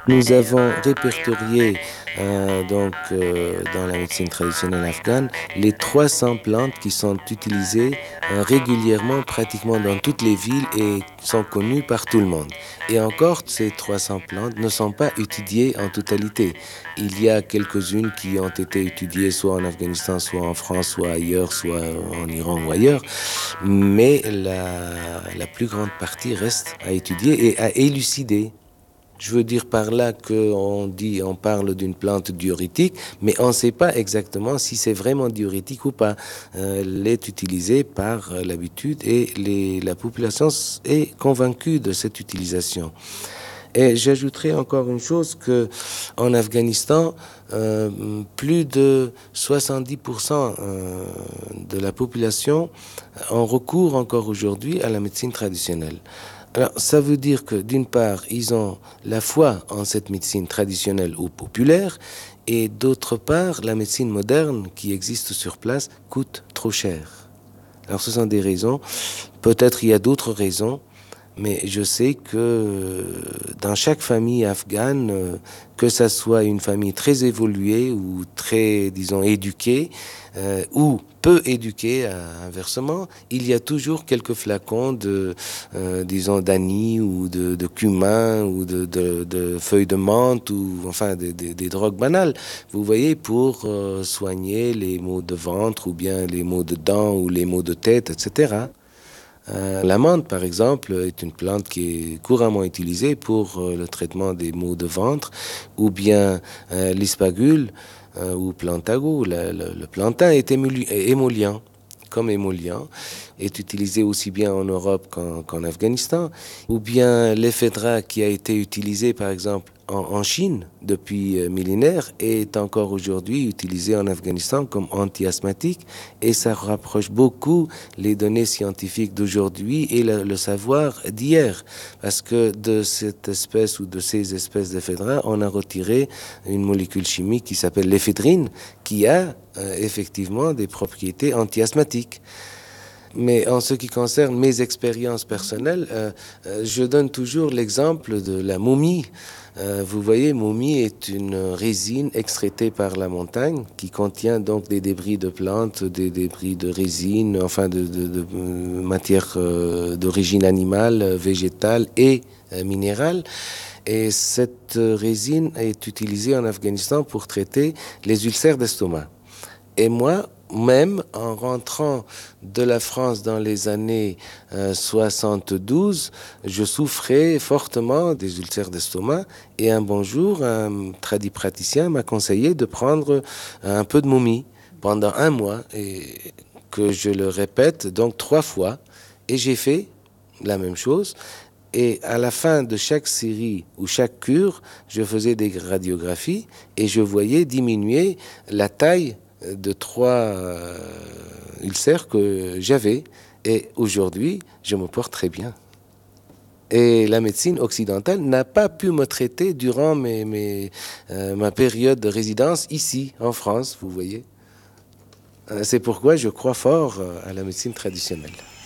Nous avons répertorié dans la médecine traditionnelle afghane les 300 plantes qui sont utilisées régulièrement pratiquement dans toutes les villes et sont connues par tout le monde. Et encore, ces 300 plantes ne sont pas étudiées en totalité. Il y a quelques-unes qui ont été étudiées soit en Afghanistan, soit en France, soit ailleurs, soit en Iran ou ailleurs. Mais la plus grande partie reste à étudier et à élucider. Je veux dire par là on parle d'une plante diurétique, mais on ne sait pas exactement si c'est vraiment diurétique ou pas. Elle est utilisée par l'habitude et la population est convaincue de cette utilisation. Et j'ajouterai encore une chose que en Afghanistan, plus de 70% de la population en recourt encore aujourd'hui à la médecine traditionnelle. Alors, ça veut dire que, d'une part, ils ont la foi en cette médecine traditionnelle ou populaire, et d'autre part, la médecine moderne qui existe sur place coûte trop cher. Alors, ce sont des raisons. Peut-être il y a d'autres raisons, mais je sais que dans chaque famille afghane, que ça soit une famille très évoluée ou très, disons, éduquée, ou peu éduquée, inversement, il y a toujours quelques flacons disons, d'anis ou de cumin ou de feuilles de menthe ou enfin des drogues banales. Vous voyez, pour soigner les maux de ventre ou bien les maux de dents ou les maux de tête, etc. La menthe, par exemple, est une plante qui est couramment utilisée pour le traitement des maux de ventre, ou bien l'ispagule ou plantago. Le plantain est émollient, comme émollient, est utilisé aussi bien en Europe qu'en Afghanistan, ou bien l'ephedra qui a été utilisé, par exemple, en Chine depuis millénaires est encore aujourd'hui utilisé en Afghanistan comme anti-asthmatique, et ça rapproche beaucoup les données scientifiques d'aujourd'hui et le savoir d'hier, parce que de cette espèce ou de ces espèces d'ephedra, on a retiré une molécule chimique qui s'appelle l'éphédrine, qui a effectivement des propriétés anti-asthmatiques. Mais en ce qui concerne mes expériences personnelles, je donne toujours l'exemple de la momie. Vous voyez, momie est une résine extraitée par la montagne qui contient donc des débris de plantes, des débris de résine, enfin de matière d'origine animale, végétale et minérale. Et cette résine est utilisée en Afghanistan pour traiter les ulcères d'estomac. Et moi, même en rentrant de la France dans les années 72, je souffrais fortement des ulcères d'estomac, et un bon jour, un tradipraticien m'a conseillé de prendre un peu de momie pendant 1 mois, et que je le répète donc 3 fois, et j'ai fait la même chose. Et à la fin de chaque série ou chaque cure, je faisais des radiographies et je voyais diminuer la taille de 3 ulcères que j'avais. Et aujourd'hui, je me porte très bien. Et la médecine occidentale n'a pas pu me traiter durant ma période de résidence ici, en France, vous voyez. C'est pourquoi je crois fort à la médecine traditionnelle.